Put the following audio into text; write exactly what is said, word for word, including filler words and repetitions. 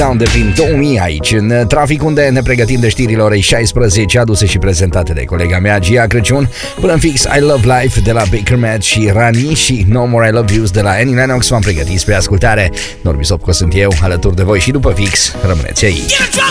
de prin două mii aici în trafic, unde ne pregătim de știrile orei șaisprezece, aduse și prezentate de colega mea Gia Crăciun. Până în fix I Love Life de la Baker Matt și Rani și No More I Love Yous de la Annie Lennox. V-am pregătit spre ascultare. Norbi Sopco sunt eu, alături de voi și după fix rămâneți aici.